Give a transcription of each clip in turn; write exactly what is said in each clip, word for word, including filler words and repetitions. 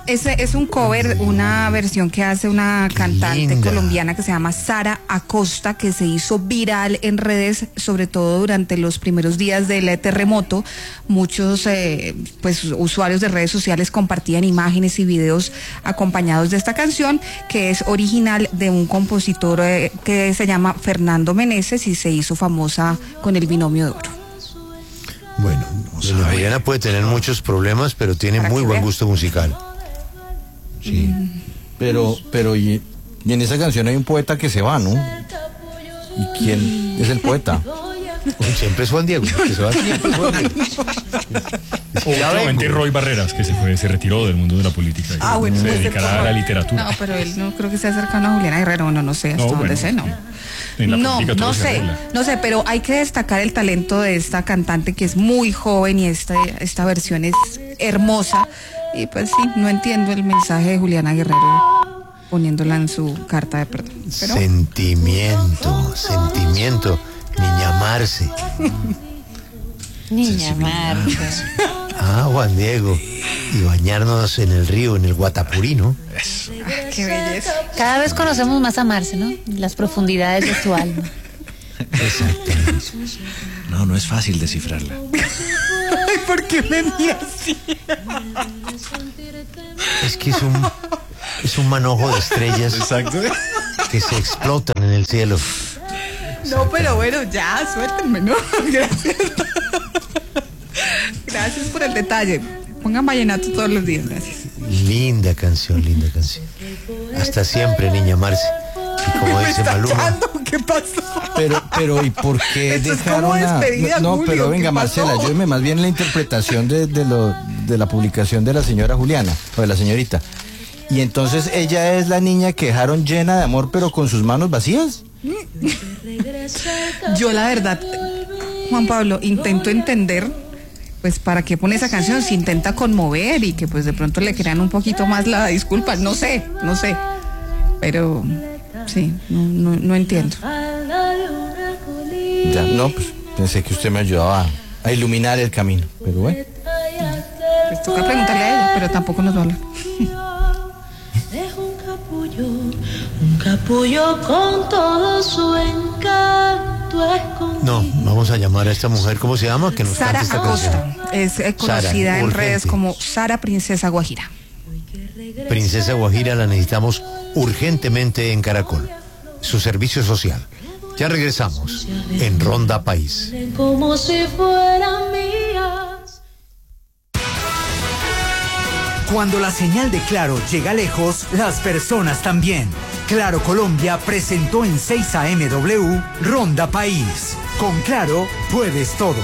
Es, es un cover, una versión que hace una cantante Linda. colombiana que se llama Sara Acosta, que se hizo viral en redes, sobre todo durante los primeros días del terremoto. Muchos eh, pues usuarios de redes sociales compartían imágenes y videos acompañados de esta canción, que es original de un compositor eh, que se llama Fernando Meneses y se hizo famosa con el Binomio de Oro. Bueno, doña Juliana puede tener muchos problemas, pero tiene Para muy que buen vea. gusto musical. Sí. Pero, pero y, y en esa canción hay un poeta que se va, ¿no? ¿Y quién es el poeta? Siempre es Juan Diego. Que se va siempre es Juan Diego. Últimamente Roy Barreras, que se fue, se retiró del mundo de la política y Ah, bueno, se pues, dedicará a la literatura. No, pero él no creo que sea cercano a Juliana Guerrero, no, no sé, hasta No, donde bueno, sé, no. En la No, política todo no se sé, arregla. no sé, pero hay que destacar el talento de esta cantante que es muy joven y esta, esta versión es hermosa. Y pues sí, no entiendo el mensaje de Juliana Guerrero poniéndola en su carta de perdón. Pero Sentimiento, sentimiento. Niña Marce. Niña Marta. Ah, Juan Diego. Y bañarnos en el río, en el Guatapuri, ¿no? ah, qué belleza. Cada vez conocemos más a Marce, ¿no? Las profundidades de su alma. Exactamente. No, no es fácil descifrarla. Ay, ¿por qué me mira así? Es que es un, es un manojo de estrellas Exacto. que se explotan en el cielo. No, pero bueno, ya, suéltenme, ¿no? Gracias. Gracias por el detalle. Pongan vallenato todos los días, gracias. Linda canción, linda canción. Hasta siempre, Niña Marce. Y como ¿Me dice está Maluma, echando? ¿Qué pasó? Pero, pero, ¿y por qué Esto es dejaron como a...? despedida, No, Julio, pero ¿qué venga, pasó? Marcela, lléveme más bien la interpretación de, de, lo, de la publicación de la señora Juliana, o de la señorita. Y entonces ella es la niña que dejaron llena de amor, pero con sus manos vacías. Yo la verdad, Juan Pablo, intento entender, pues, para qué pone esa canción, si intenta conmover y que pues de pronto le crean un poquito más la disculpa, no sé, no sé, pero sí, no, no, no entiendo. Ya, no, pues pensé que usted me ayudaba a, a iluminar el camino, pero bueno. Pues toca preguntarle a ella, pero tampoco nos va a hablar. Es un capullo, un capullo con todo su encanto escondido. no, vamos a llamar a esta mujer, ¿cómo se llama? Que nos Sara cante esta canción. Acosta es eh, Sara, conocida en urgente. redes como Sara Princesa Guajira. Princesa Guajira la necesitamos urgentemente en Caracol. Su servicio social. Ya regresamos en Ronda País. Como si fueran mías. Cuando la señal de Claro llega lejos, las personas también. Claro Colombia presentó en seis A M W Ronda País. Con Claro puedes todo.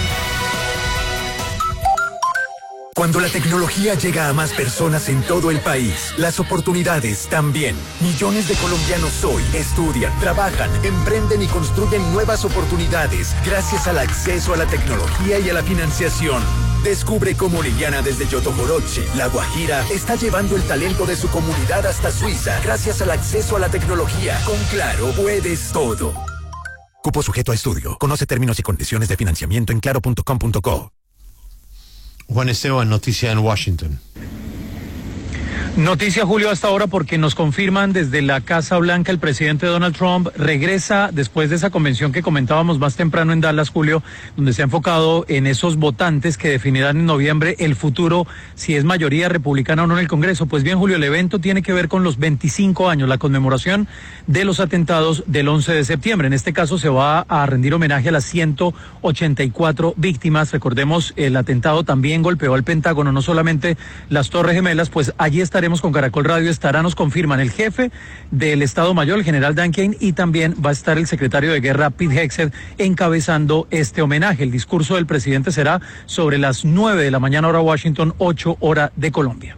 Cuando la tecnología llega a más personas en todo el país, las oportunidades también. Millones de colombianos hoy estudian, trabajan, emprenden y construyen nuevas oportunidades gracias al acceso a la tecnología y a la financiación. Descubre cómo Liliana desde Yotomoroche, La Guajira, está llevando el talento de su comunidad hasta Suiza gracias al acceso a la tecnología. Con Claro puedes todo. Cupo sujeto a estudio. Conoce términos y condiciones de financiamiento en claro punto com punto co. Juan Esteban, noticia en Washington. Noticia, Julio, hasta ahora porque nos confirman desde la Casa Blanca el presidente Donald Trump regresa después de esa convención que comentábamos más temprano en Dallas, Julio, donde se ha enfocado en esos votantes que definirán en noviembre el futuro, si es mayoría republicana o no en el Congreso. Pues bien, Julio, el evento tiene que ver con los veinticinco años, la conmemoración de los atentados del once de septiembre. En este caso se va a rendir homenaje a las ciento ochenta y cuatro víctimas. Recordemos, el atentado también golpeó al Pentágono, no solamente las Torres Gemelas. Pues allí estaremos con Caracol Radio, estará, nos confirman, el jefe del Estado Mayor, el general Dan Kane, y también va a estar el secretario de Guerra, Pete Hegseth, encabezando este homenaje. El discurso del presidente será sobre las nueve de la mañana hora Washington, ocho hora de Colombia.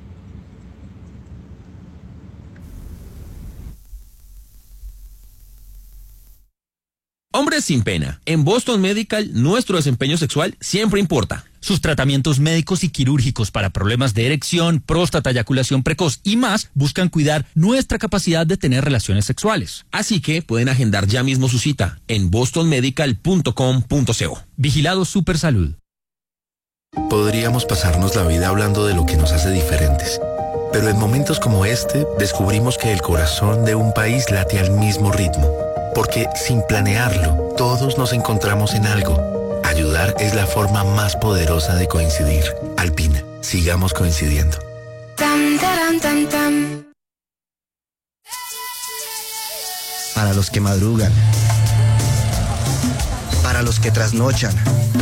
Hombres sin pena. En Boston Medical, nuestro desempeño sexual siempre importa. Sus tratamientos médicos y quirúrgicos para problemas de erección, próstata, eyaculación precoz y más buscan cuidar nuestra capacidad de tener relaciones sexuales. Así que pueden agendar ya mismo su cita en boston medical punto com punto co. Vigilado Supersalud. Podríamos pasarnos la vida hablando de lo que nos hace diferentes, Pero en momentos como este, descubrimos que el corazón de un país late al mismo ritmo. Porque sin planearlo, todos nos encontramos en algo. Ayudar es la forma más poderosa de coincidir. Alpina, sigamos coincidiendo. Tam, taram, tam, tam. Para los que madrugan. Para los que trasnochan.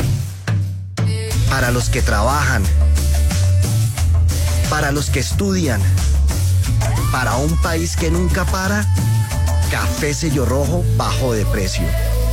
Para los que trabajan. Para los que estudian. Para un país que nunca para, Café Sello Rojo bajo de precio.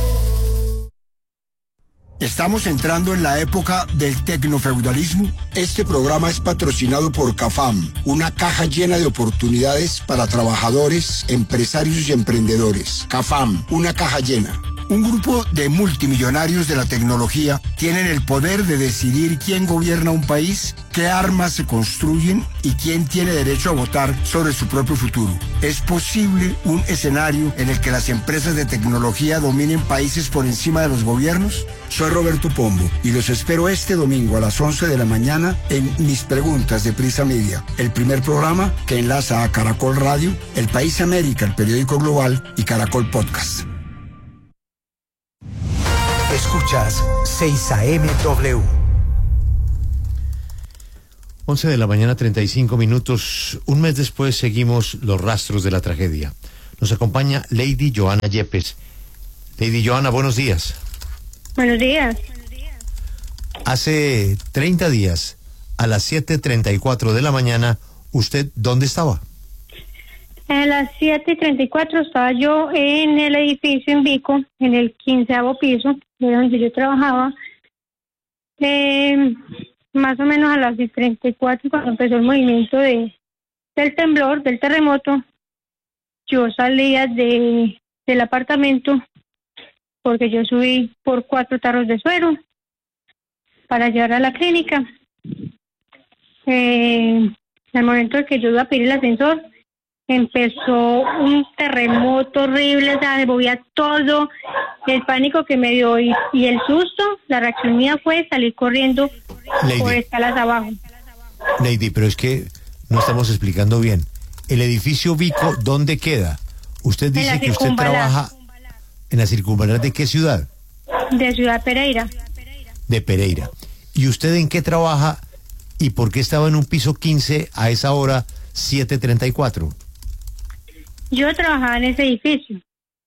¿Estamos entrando en la época del tecnofeudalismo? Este programa es patrocinado por CAFAM, una caja llena de oportunidades para trabajadores, empresarios y emprendedores. CAFAM, una caja llena. Un grupo de multimillonarios de la tecnología tienen el poder de decidir quién gobierna un país, qué armas se construyen y quién tiene derecho a votar sobre su propio futuro. ¿Es posible un escenario en el que las empresas de tecnología dominen países por encima de los gobiernos? Soy Roberto Pombo y los espero este domingo a las once de la mañana en Mis Preguntas de Prisa Media, el primer programa que enlaza a Caracol Radio, El País América, el periódico global y Caracol Podcast. Escuchas seis A M W. once de la mañana, treinta y cinco minutos. Un mes después seguimos los rastros de la tragedia. Nos acompaña Lady Joana Yepes. Lady Joana, buenos días. Buenos días. Hace treinta días, a las siete treinta y cuatro de la mañana, ¿usted dónde estaba? A las siete y treinta y cuatro estaba yo en el edificio en Vico, en el quinceavo piso, de donde yo trabajaba. Eh, más o menos a las treinta y cuatro, cuando empezó el movimiento de, del temblor, del terremoto, yo salía de, del apartamento porque yo subí por cuatro tarros de suero para llevar a la clínica. Eh, al momento en que yo iba a pedir el ascensor, empezó un terremoto horrible, o sea, se movía todo, el pánico que me dio y, y el susto, la reacción mía fue salir corriendo Lady, por escalas abajo. Lady, pero es que no estamos explicando bien. El edificio Vico, ¿dónde queda? Usted dice que usted trabaja en la circunvalar ¿de qué ciudad? De Ciudad Pereira. De Pereira. ¿Y usted en qué trabaja y por qué estaba en un piso quince a esa hora, siete treinta y cuatro? Yo trabajaba en ese edificio.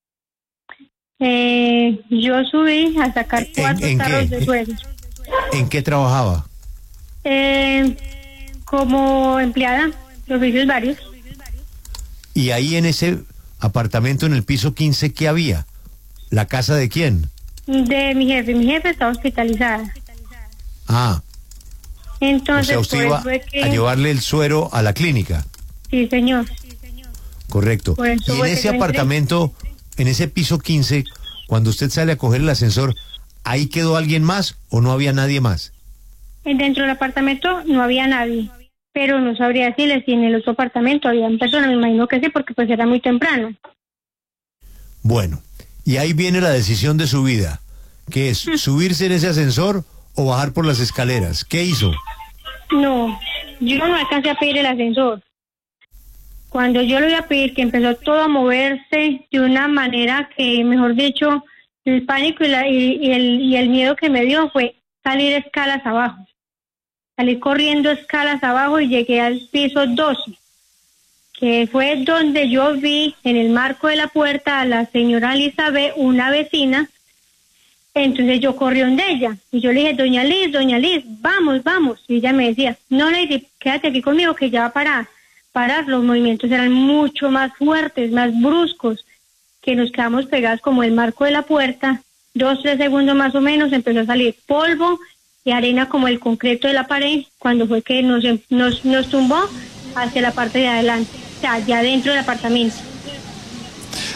Eh, yo subí a sacar cuatro ¿En, en tarros qué? de suero. ¿En qué trabajaba? Eh, como empleada de oficios varios. ¿Y ahí en ese apartamento en el piso quince qué había? ¿La casa de quién? De mi jefe. Mi jefe está hospitalizada. Ah. Entonces, o sea, usted iba que... a llevarle el suero a la clínica. Sí, señor. Correcto. Y en ese apartamento, en ese piso quince, cuando usted sale a coger el ascensor, ¿ahí quedó alguien más o no había nadie más? Dentro del apartamento no había nadie, pero no sabría decirle si en el otro apartamento había personas, me imagino que sí, porque pues era muy temprano. Bueno, y ahí viene la decisión de su vida, que es subirse en ese ascensor o bajar por las escaleras. ¿Qué hizo? No, yo no alcancé a pedir el ascensor. Cuando yo lo iba a pedir, que empezó todo a moverse de una manera que, mejor dicho, el pánico y, la, y, y, el, y el miedo que me dio fue salir escalas abajo. Salí corriendo escalas abajo y llegué al piso doce, que fue donde yo vi en el marco de la puerta a la señora Elizabeth, una vecina. Entonces yo corrí donde ella y yo le dije, doña Liz, doña Liz, vamos, vamos. Y ella me decía, no, Lady, quédate aquí conmigo que ya va a parar. Parar, los movimientos eran mucho más fuertes, más bruscos, que nos quedamos pegados como el marco de la puerta. Dos, tres segundos más o menos, empezó a salir polvo y arena como el concreto de la pared, cuando fue que nos, nos, nos tumbó hacia la parte de adelante, o sea, ya dentro del apartamento.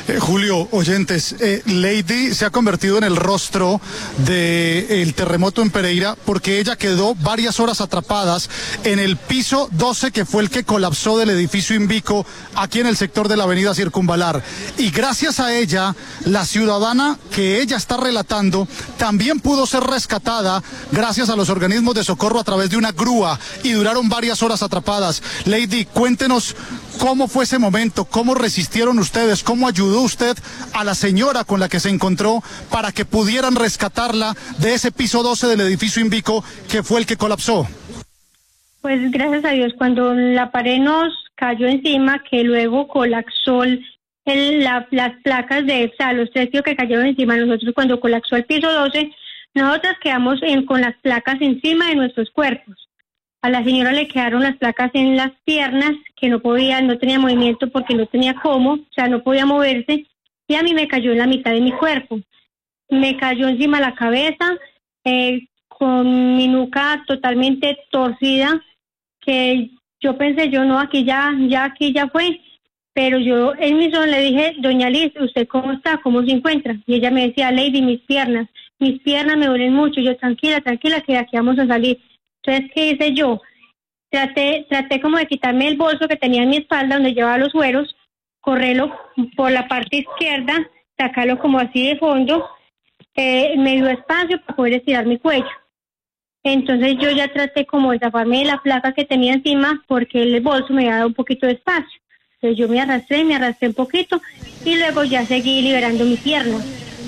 Eh, Julio, oyentes, eh, Lady se ha convertido en el rostro del terremoto en Pereira porque ella quedó varias horas atrapadas en el piso doce, que fue el que colapsó del edificio Invico aquí en el sector de la avenida Circunvalar. Y gracias a ella, la ciudadana que ella está relatando también pudo ser rescatada gracias a los organismos de socorro a través de una grúa y duraron varias horas atrapadas. Lady, cuéntenos cómo fue ese momento, cómo resistieron ustedes, cómo ayudó usted a la señora con la que se encontró para que pudieran rescatarla de ese piso doce del edificio Invico que fue el que colapsó. Pues gracias a Dios, cuando la pared nos cayó encima, que luego colapsó el, el, la, las placas de, o sea, los tres tíos que cayeron encima de nosotros cuando colapsó el piso doce, nosotras quedamos en, con las placas encima de nuestros cuerpos. A la señora le quedaron las placas en las piernas, que no podía, no tenía movimiento porque no tenía cómo, o sea, no podía moverse, y a mí me cayó en la mitad de mi cuerpo. Me cayó encima la cabeza, eh, con mi nuca totalmente torcida, que yo pensé, yo no, aquí ya, ya aquí ya fue, pero yo en mi son le dije, doña Liz, ¿usted cómo está? ¿Cómo se encuentra? Y ella me decía, Lady, mis piernas, mis piernas me duelen mucho. Yo, tranquila, tranquila, que de aquí vamos a salir. Entonces, ¿qué hice yo? Traté, traté como de quitarme el bolso que tenía en mi espalda, donde llevaba los sueros, correrlo por la parte izquierda, sacarlo como así de fondo, eh, me dio espacio para poder estirar mi cuello. Entonces yo ya traté como de zafarme de la placa que tenía encima, porque el bolso me había dado un poquito de espacio. Entonces yo me arrastré, me arrastré un poquito, y luego ya seguí liberando mi pierna.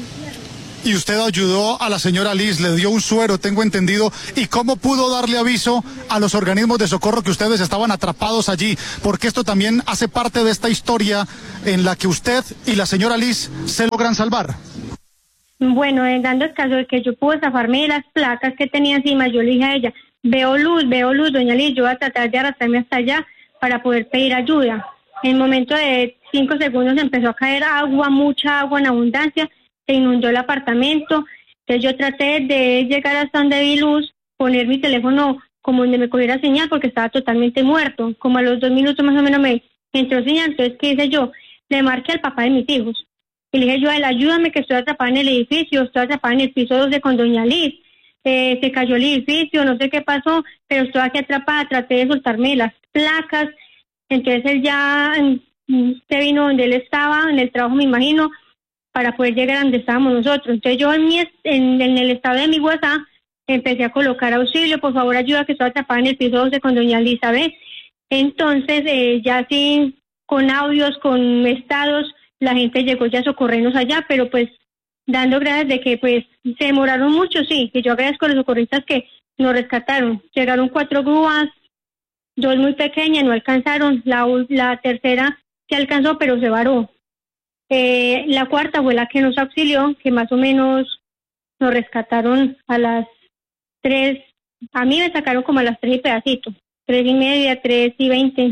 Y usted ayudó a la señora Liz, le dio un suero, tengo entendido. ¿Y cómo pudo darle aviso a los organismos de socorro que ustedes estaban atrapados allí? Porque esto también hace parte de esta historia en la que usted y la señora Liz se logran salvar. Bueno, en dando el caso de que yo pude zafarme de las placas que tenía encima, yo le dije a ella, veo luz, veo luz, doña Liz, yo voy a tratar de arrastrarme hasta allá para poder pedir ayuda. En el momento de cinco segundos empezó a caer agua, mucha agua en abundancia, se inundó el apartamento. Entonces yo traté de llegar hasta donde vi luz, poner mi teléfono como donde me cogiera señal, porque estaba totalmente muerto. Como a los dos minutos más o menos me entró señal. Entonces, ¿qué hice yo? Le marqué al papá de mis hijos y le dije yo a él, ayúdame que estoy atrapada en el edificio, estoy atrapada en el piso doce con doña Liz, eh, se cayó el edificio, no sé qué pasó, pero estoy aquí atrapada. Traté de soltarme las placas. Entonces él ya se vino donde él estaba, en el trabajo me imagino, para poder llegar a donde estábamos nosotros. Entonces yo en, mi, en, en el estado de mi WhatsApp empecé a colocar auxilio, por favor ayuda que estoy atrapada en el piso doce con doña Elizabeth. Entonces eh, ya así con audios, con estados, la gente llegó ya a socorrernos allá, pero pues dando gracias de que pues se demoraron mucho, sí, que yo agradezco a los socorristas que nos rescataron. Llegaron cuatro grúas, dos muy pequeñas, no alcanzaron, la, la tercera se alcanzó pero se varó. Eh, la cuarta fue la que nos auxilió, que más o menos nos rescataron a las tres, a mí me sacaron como a las tres y pedacito, tres y media, tres y veinte.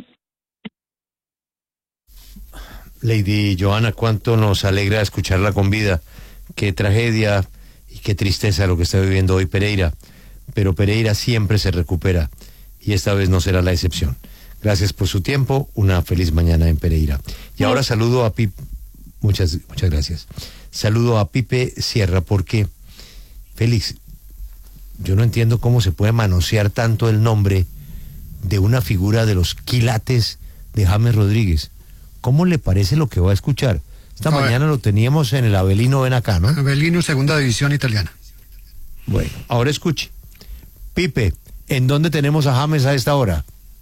Lady Johanna, cuánto nos alegra escucharla con vida. Qué tragedia y qué tristeza lo que está viviendo hoy Pereira, pero Pereira siempre se recupera y esta vez no será la excepción. Gracias por su tiempo, una feliz mañana en Pereira. Y ahora saludo a Pipe. Muchas, muchas gracias. Saludo a Pipe Sierra porque, Félix, yo no entiendo cómo se puede manosear tanto el nombre de una figura de los quilates de James Rodríguez. ¿Cómo le parece lo que va a escuchar? Esta a mañana ver. Lo teníamos en el Avelino, ven acá, ¿no? Avelino, segunda división italiana. Bueno, ahora escuche. Pipe, ¿en dónde tenemos a James a esta hora?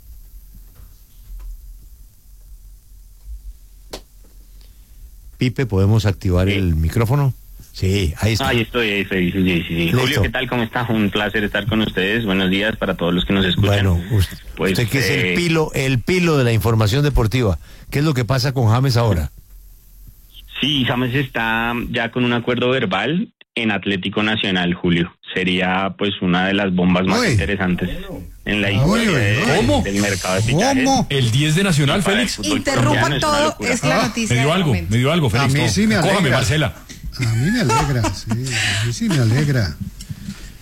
Pipe, ¿podemos activar sí. el micrófono? Sí, ahí está. Ahí estoy, ahí estoy. Sí, sí, sí. Julio, ¿qué tal? ¿Cómo está? Un placer estar con ustedes. Buenos días para todos los que nos escuchan. Bueno, usted, pues, usted que eh... es el pilo, el pilo de la información deportiva. ¿Qué es lo que pasa con James ahora? Sí, James está ya con un acuerdo verbal en Atlético Nacional, Julio. Sería pues una de las bombas más Uy. interesantes en la historia Uy, de, ¿Cómo? del mercado de fichajes. ¿Cómo? El diez de Nacional, Félix. Interrumpa todo, es, es la noticia. Me dio algo, me dio algo, Félix. A mí sí me alegra. Cójame, Marcela. A mí me alegra, sí, a mí sí me alegra.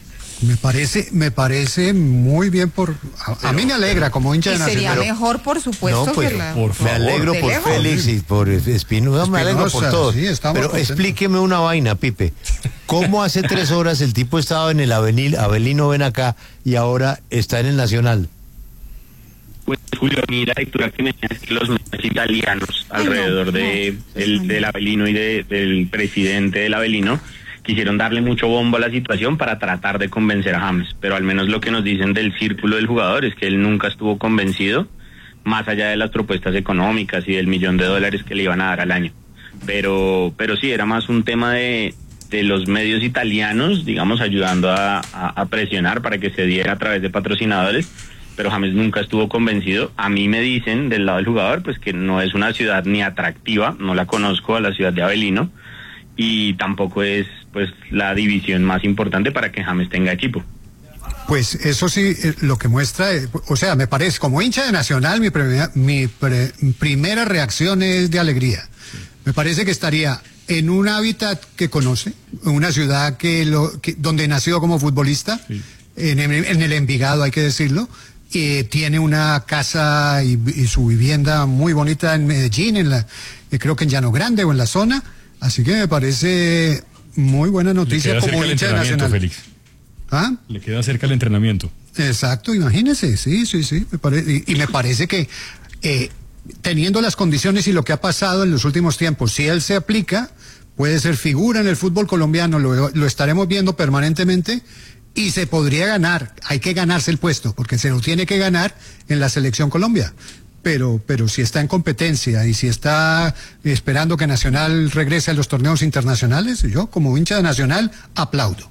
Me parece, me parece muy bien por... A, pero, a mí me alegra como hincha de Nacional. Sería pero, mejor, por supuesto, no, pues, que la... Por favor, me alegro por lejos. Félix y por Espinosa, me alegro por todos. Sí, pero contentos. Explíqueme una vaina, Pipe. ¿Cómo hace tres horas el tipo estaba en el Avenil, Avelino ven acá y ahora está en el Nacional? Pues Julio, mira la lectura que me das que los medios italianos Ay, alrededor no, de, no, el, del Avelino y de, del presidente del Avelino quisieron darle mucho bombo a la situación para tratar de convencer a James, pero al menos lo que nos dicen del círculo del jugador es que él nunca estuvo convencido, más allá de las propuestas económicas y del millón de dólares que le iban a dar al año. Pero, pero sí, era más un tema de, de los medios italianos, digamos, ayudando a, a, a presionar para que se diera a través de patrocinadores, pero James nunca estuvo convencido. A mí me dicen del lado del jugador, pues que no es una ciudad ni atractiva, no la conozco a la ciudad de Avelino, y tampoco es pues la división más importante para que James tenga equipo. Pues eso sí, eh, lo que muestra, eh, o sea, me parece, como hincha de Nacional, mi, pre, mi pre, primera reacción es de alegría. Sí. Me parece que estaría en un hábitat que conoce, una ciudad que lo que, donde nació como futbolista, sí. en, en el Envigado, hay que decirlo, eh, tiene una casa y, y su vivienda muy bonita en Medellín, en la, eh, creo que en Llano Grande o en la zona. Así que me parece muy buena noticia como hincha de Nacional. Félix. ¿Ah? Le queda cerca el entrenamiento. Exacto, imagínese, sí, sí, sí. Me parece, y, y me parece que eh, teniendo las condiciones y lo que ha pasado en los últimos tiempos, si él se aplica, puede ser figura en el fútbol colombiano, lo, lo estaremos viendo permanentemente y se podría ganar. Hay que ganarse el puesto, porque se lo tiene que ganar en la Selección Colombia. Pero, pero si está en competencia y si está esperando que Nacional regrese a los torneos internacionales, yo como hincha de Nacional aplaudo.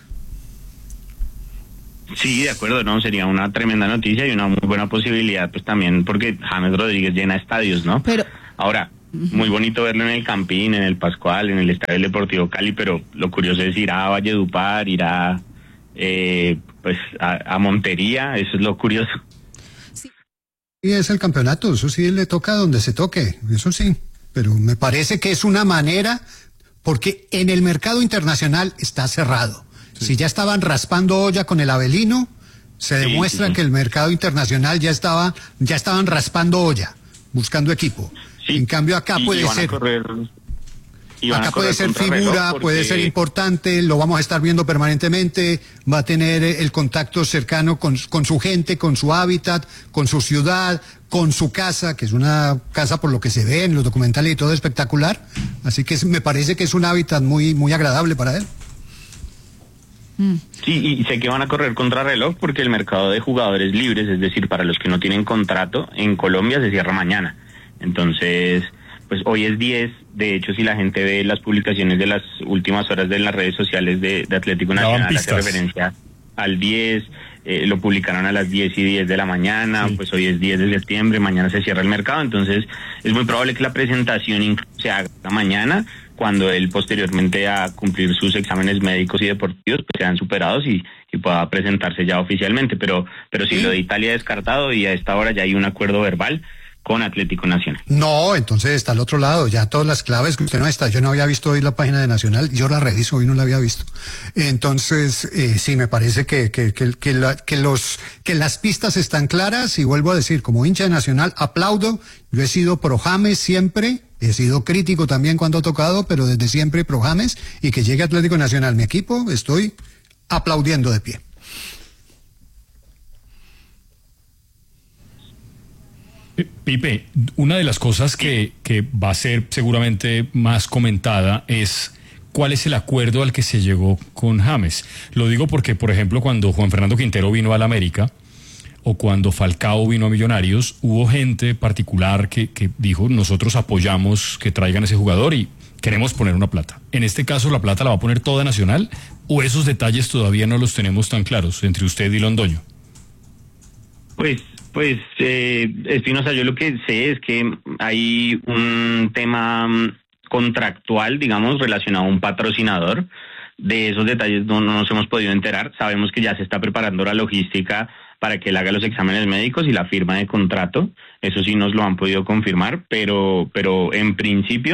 Sí, de acuerdo, no, sería una tremenda noticia y una muy buena posibilidad, pues también porque James Rodríguez llena estadios, ¿no? Pero ahora, uh-huh. muy bonito verlo en el Campín, en el Pascual, en el Estadio Deportivo Cali, pero lo curioso es ir a Valledupar, ir a, eh, pues, a, a Montería, eso es lo curioso. Sí, es el campeonato, eso sí le toca donde se toque, eso sí, pero me parece que es una manera, porque en el mercado internacional está cerrado. Sí. Si ya estaban raspando olla con el Avelino, se sí, demuestra sí, sí. que el mercado internacional ya estaba, ya estaban raspando olla, buscando equipo. Sí. En cambio acá y puede ser... Acá puede ser figura, porque... puede ser importante, lo vamos a estar viendo permanentemente, va a tener el contacto cercano con, con su gente, con su hábitat, con su ciudad, con su casa, que es una casa por lo que se ve en los documentales y todo espectacular. Así que es, me parece que es un hábitat muy, muy agradable para él. Sí, y sé que van a correr contra reloj porque el mercado de jugadores libres, es decir, para los que no tienen contrato, en Colombia se cierra mañana. Entonces... pues hoy es diez, de hecho si la gente ve las publicaciones de las últimas horas de las redes sociales de, de Atlético Nacional, hace referencia al diez, eh, lo publicaron a las diez y diez de la mañana, sí. pues hoy es diez de septiembre, mañana se cierra el mercado, entonces es muy probable que la presentación se haga mañana, cuando él posteriormente a cumplir sus exámenes médicos y deportivos pues sean superados y, y pueda presentarse ya oficialmente, pero, pero si sí. lo de Italia descartado y a esta hora ya hay un acuerdo verbal con Atlético Nacional. No, entonces está al otro lado, ya todas las claves que usted no está, yo no había visto hoy la página de Nacional, yo la reviso, hoy no la había visto. Entonces, eh, sí, me parece que, que, que, que, la, que, los, que las pistas están claras y vuelvo a decir, como hincha de Nacional, aplaudo, yo he sido pro James siempre, he sido crítico también cuando ha tocado, pero desde siempre pro James y que llegue Atlético Nacional, mi equipo, estoy aplaudiendo de pie. Pipe, una de las cosas que, que va a ser seguramente más comentada es cuál es el acuerdo al que se llegó con James. Lo digo porque, por ejemplo, cuando Juan Fernando Quintero vino al América o cuando Falcao vino a Millonarios, hubo gente particular que, que dijo, nosotros apoyamos que traigan ese jugador y queremos poner una plata. En este caso, ¿la plata la va a poner toda Nacional o esos detalles todavía no los tenemos tan claros entre usted y Londoño? Pues... Pues, eh, Espinosa, yo lo que sé es que hay un tema contractual, digamos, relacionado a un patrocinador. De esos detalles no, no nos hemos podido enterar. Sabemos que ya se está preparando la logística para que él haga los exámenes médicos y la firma de contrato. Eso sí nos lo han podido confirmar, pero, pero en principio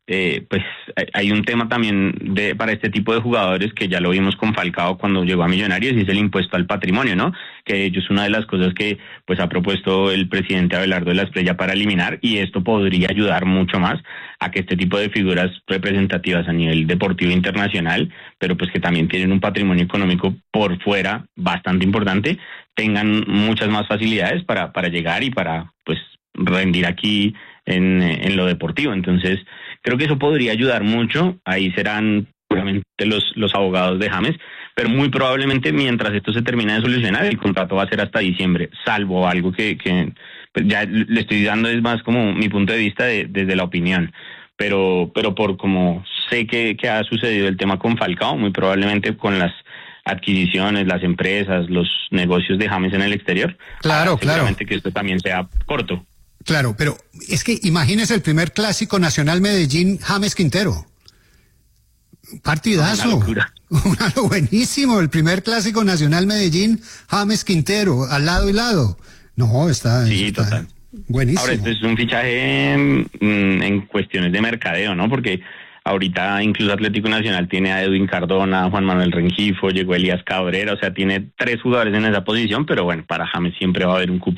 eh, pues hay un tema también de para este tipo de jugadores que ya lo vimos con Falcao cuando llegó a Millonarios, y es el impuesto al patrimonio, ¿no? Que ello es una de las cosas que pues ha propuesto el presidente Abelardo de la Espriella para eliminar, y esto podría ayudar mucho más a que este tipo de figuras representativas a nivel deportivo internacional, pero pues que también tienen un patrimonio económico por fuera bastante importante, tengan muchas más facilidades para, para llegar y para pues rendir aquí en, en lo deportivo. Entonces creo que eso podría ayudar mucho. Ahí serán seguramente los, los abogados de James, pero muy probablemente mientras esto se termine de solucionar, el contrato va a ser hasta diciembre, salvo algo que, que pues ya le estoy dando, es más como mi punto de vista de, desde la opinión, pero pero por como sé que, que ha sucedido el tema con Falcao, muy probablemente con las adquisiciones, las empresas, los negocios de James en el exterior, claro, claro, que esto también sea corto. Claro, pero es que imagínese el primer clásico nacional Medellín, James Quintero. Partidazo. Una locura. Una, buenísimo, el primer clásico nacional Medellín, James Quintero, al lado y lado. No, está, sí, está total. Buenísimo. Ahora, esto es un fichaje mmm, en cuestiones de mercadeo, ¿no? Porque ahorita incluso Atlético Nacional tiene a Edwin Cardona, Juan Manuel Rengifo, llegó Elías Cabrera, o sea, tiene tres jugadores en esa posición, pero bueno, para James siempre va a haber un cupo.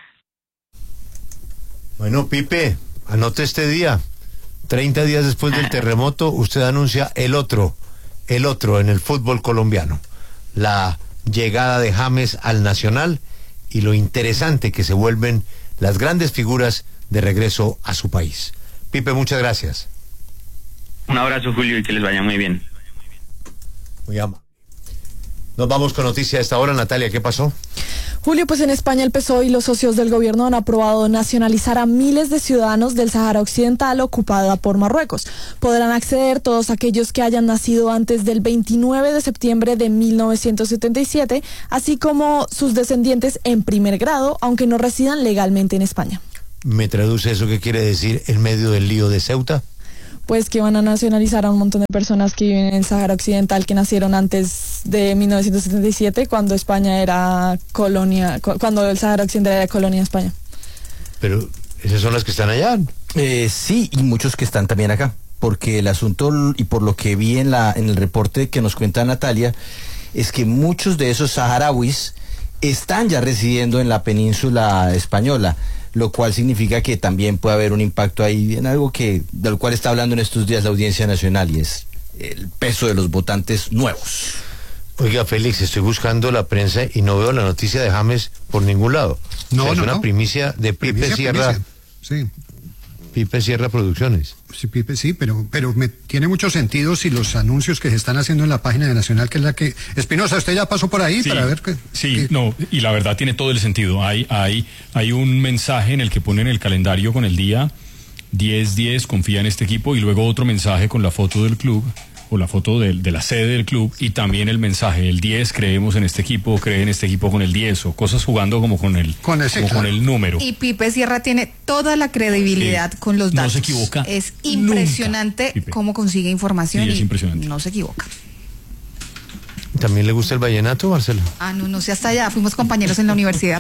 Bueno, Pipe, anote este día. treinta días después del terremoto, usted anuncia el otro, el otro en el fútbol colombiano. La llegada de James al Nacional y lo interesante que se vuelven las grandes figuras de regreso a su país. Pipe, muchas gracias. Un abrazo, Julio, y que les vaya muy bien. Muy amable. Nos vamos con noticia a esta hora. Natalia, ¿qué pasó? Julio, pues en España el P S O E y los socios del gobierno han aprobado nacionalizar a miles de ciudadanos del Sahara Occidental ocupada por Marruecos. Podrán acceder todos aquellos que hayan nacido antes del veintinueve de septiembre de mil novecientos setenta y siete, así como sus descendientes en primer grado, aunque no residan legalmente en España. ¿Me traduce eso qué quiere decir en medio del lío de Ceuta? Pues que van a nacionalizar a un montón de personas que viven en el Sahara Occidental, que nacieron antes de mil novecientos setenta y siete, cuando España era colonia, cuando el Sahara Occidental era colonia de España. Pero esas son las que están allá. Eh, sí, y muchos que están también acá, porque el asunto, y por lo que vi en la en el reporte que nos cuenta Natalia, es que muchos de esos saharauis están ya residiendo en la península española, lo cual significa que también puede haber un impacto ahí en algo que de lo cual está hablando en estos días la Audiencia Nacional, y es el peso de los votantes nuevos. Oiga, Félix, estoy buscando la prensa y no veo la noticia de James por ningún lado. No, o sea, es no, una no. primicia de Pipe Primicia, Sierra. primicia. Sí. Pipe Sierra Producciones. Sí, Pipe, sí, pero, pero me tiene mucho sentido si los anuncios que se están haciendo en la página de Nacional, que es la que... Espinosa, usted ya pasó por ahí Sí, para ver que... Sí, que- no, y la verdad tiene todo el sentido. Hay, hay, hay un mensaje en el que ponen el calendario con el día diez diez, confía en este equipo, y luego otro mensaje con la foto del club, o la foto de, de la sede del club, y también el mensaje, el diez, creemos en este equipo, cree en este equipo con el diez, o cosas jugando como con el, Con ese, como con claro. el número. Y Pipe Sierra tiene toda la credibilidad Sí, con los no datos. se equivoca Es impresionante nunca, Pipe. cómo consigue información Sí, es y impresionante. no se equivoca. ¿También le gusta el vallenato, Marcelo? Ah, no, no sé, hasta allá. Fuimos compañeros en la universidad.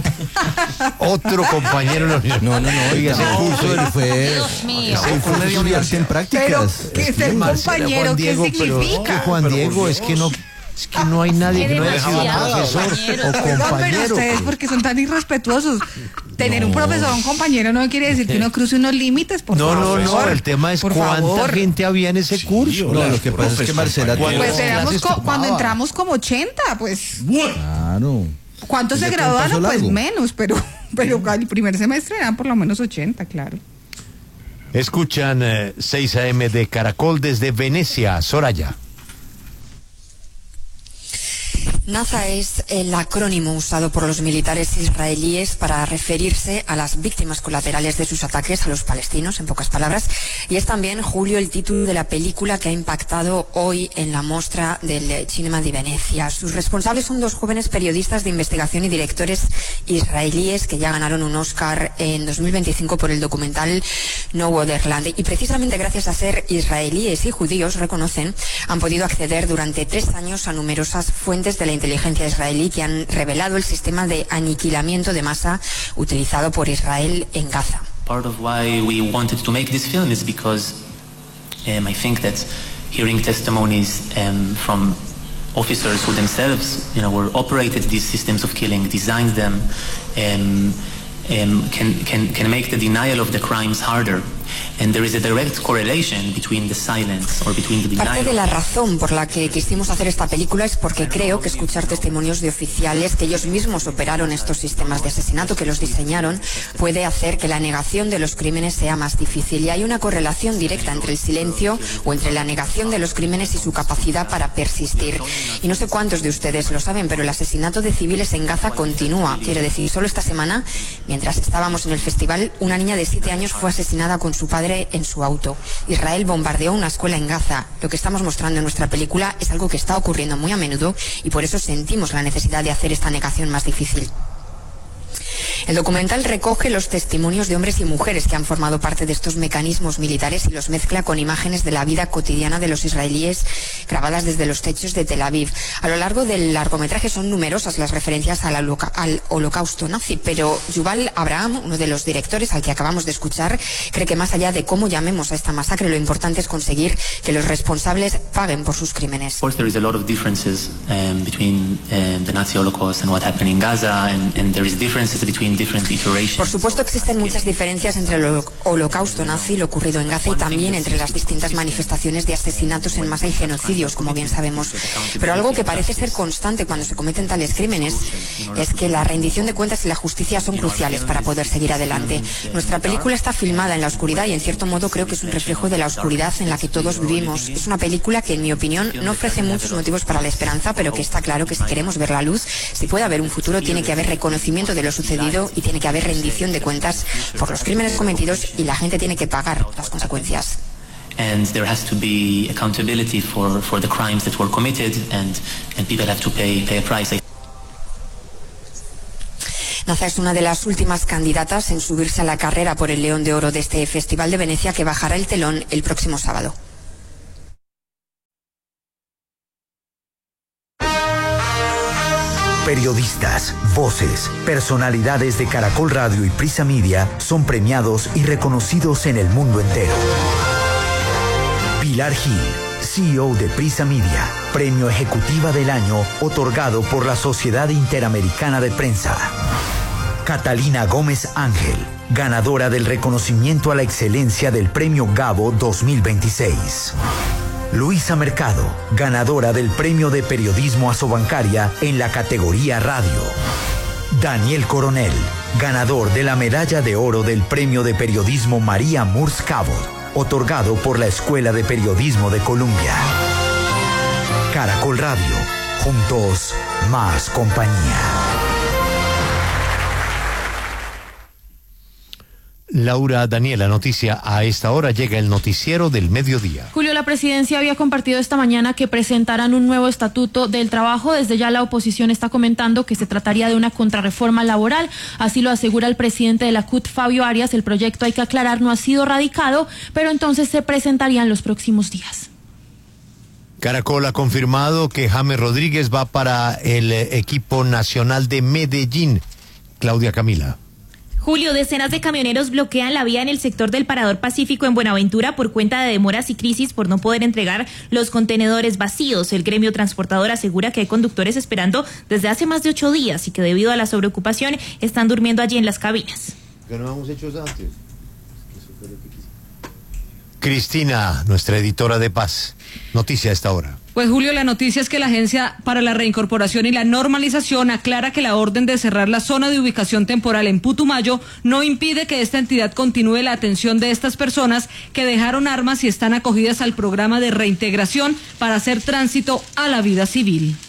Otro compañero en la universidad. No, no, no, oiga, ese No, curso oiga. él fue... Dios mío. Ese fue de estudiarse en prácticas. Pero, ¿qué es ser Marcela, compañero? Juan ¿Qué Diego, pero significa? que Juan Diego, es que no, es que no hay nadie que no haya sido demasiado, profesor compañeros. o No, pero compañero. ustedes, porque son tan irrespetuosos. Tener un profesor o un compañero no quiere decir que uno cruce unos límites, por No, favor. no, no, el tema es Por cuánta favor. gente había en ese curso. No, lo que pasa es que Marcela... compañeros. Pues ¿Cuántas éramos clases co- cuando tomaba? entramos como ochenta, pues. Claro. ¿Cuántos se ¿De graduaron? cuánto Pues largo? menos, pero, pero el primer semestre eran por lo menos ochenta, claro. Escuchan eh, seis a eme de Caracol desde Venecia, Soraya. Naza es el acrónimo usado por los militares israelíes para referirse a las víctimas colaterales de sus ataques a los palestinos, en pocas palabras, y es también, Julio, el título de la película que ha impactado hoy en la mostra del Cinema de Venecia. Sus responsables son dos jóvenes periodistas de investigación y directores israelíes que ya ganaron un Oscar en dos mil veinticinco por el documental No Wonderland, y precisamente gracias a ser israelíes y judíos, reconocen, han podido acceder durante tres años a numerosas fuentes de la inteligencia israelí que han revelado el sistema de aniquilamiento de masa utilizado por Israel en Gaza. Part of why we wanted to make this film is because Um, I think that hearing testimonies um, from officers who themselves, you know, were operated these systems of killing, designed them, um, um, can, can, can make the denial of the crimes harder. And there is a direct correlation between the silence or between the denial. Parte de la razón por la que quisimos hacer esta película es porque creo que escuchar testimonios de oficiales que ellos mismos operaron estos sistemas de asesinato, que los diseñaron, puede hacer que la negación de los crímenes sea más difícil. Y hay una correlación directa entre el silencio o entre la negación de los crímenes y su capacidad para persistir. Y no sé cuántos de ustedes lo saben, pero el asesinato de civiles en Gaza continúa. Quiere decir, solo esta semana, mientras estábamos en el festival, una niña de siete años fue asesinada con su padre en su auto. Israel bombardeó una escuela en Gaza. Lo que estamos mostrando en nuestra película es algo que está ocurriendo muy a menudo y por eso sentimos la necesidad de hacer esta negación más difícil. El documental recoge los testimonios de hombres y mujeres que han formado parte de estos mecanismos militares y los mezcla con imágenes de la vida cotidiana de los israelíes grabadas desde los techos de Tel Aviv. A lo largo del largometraje son numerosas las referencias al, holoca al holocausto nazi, pero Yuval Abraham, uno de los directores al que acabamos de escuchar, cree que más allá de cómo llamemos a esta masacre, lo importante es conseguir que los responsables paguen por sus crímenes. Of course, there is a lot of differences um, between um, the Nazi Holocaust and what happened in Gaza, and, and there is differences between different iterations. Por supuesto existen muchas diferencias entre el holocausto nazi y lo ocurrido en Gaza y también entre las distintas manifestaciones de asesinatos en masa y genocidios, como bien sabemos. Pero algo que parece ser constante cuando se cometen tales crímenes es que la rendición de cuentas y la justicia son cruciales para poder seguir adelante. Nuestra película está filmada en la oscuridad y en cierto modo creo que es un reflejo de la oscuridad en la que todos vivimos. Es una película que en mi opinión no ofrece muchos motivos para la esperanza, pero que está claro que si queremos ver la luz, si puede haber un futuro, tiene que haber reconocimiento de lo sucedido y tiene que haber rendición de cuentas por los crímenes cometidos y la gente tiene que pagar las consecuencias. And there has to be accountability for, for the crimes that were committed, and, and people have to pay, pay a price. Naza es una de las últimas candidatas en subirse a la carrera por el León de Oro de este Festival de Venecia, que bajará el telón el próximo sábado. Periodistas, voces, personalidades de Caracol Radio y Prisa Media son premiados y reconocidos en el mundo entero. Pilar Gil, C E O de Prisa Media, Premio Ejecutiva del Año otorgado por la Sociedad Interamericana de Prensa. Catalina Gómez Ángel, ganadora del reconocimiento a la excelencia del Premio Gabo dos mil veintiséis. Luisa Mercado, ganadora del Premio de Periodismo Asobancaria en la categoría Radio. Daniel Coronel, ganador de la Medalla de Oro del Premio de Periodismo María Murs Cabot, otorgado por la Escuela de Periodismo de Columbia. Caracol Radio, juntos, más compañía. Laura Daniela, noticia a esta hora, llega el noticiero del mediodía. Julio, la presidencia había compartido esta mañana que presentarán un nuevo estatuto del trabajo. Desde ya la oposición está comentando que se trataría de una contrarreforma laboral. Así lo asegura el presidente de la C U T, Fabio Arias. El proyecto, hay que aclarar, no ha sido radicado, pero entonces se presentaría en los próximos días. Caracol ha confirmado que James Rodríguez va para el equipo nacional de Medellín. Claudia Camila. Julio, decenas de camioneros bloquean la vía en el sector del Parador Pacífico en Buenaventura por cuenta de demoras y crisis por no poder entregar los contenedores vacíos. El gremio transportador asegura que hay conductores esperando desde hace más de ocho días y que debido a la sobreocupación están durmiendo allí en las cabinas. ¿Qué no hemos hecho antes? Cristina, nuestra editora de Paz, noticia a esta hora. Pues Julio, la noticia es que la Agencia para la Reincorporación y la Normalización aclara que la orden de cerrar la zona de ubicación temporal en Putumayo no impide que esta entidad continúe la atención de estas personas que dejaron armas y están acogidas al programa de reintegración para hacer tránsito a la vida civil.